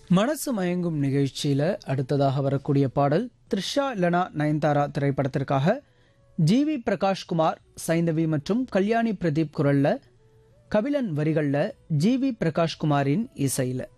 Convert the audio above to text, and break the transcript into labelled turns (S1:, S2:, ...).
S1: மனசு மயங்கும் நிகழ்ச்சியில அடுத்ததாக வரக்கூடிய பாடல் த்ரிஷா இல்லனா நயன்தாரா திரைப்படத்திற்காக ஜிவி பிரகாஷ்குமார், சைந்தவி மற்றும் கல்யாணி பிரதீப் குரல்ல, கபிலன் வரிகள்ல ஜிவி பிரகாஷ்குமாரின் இசையில.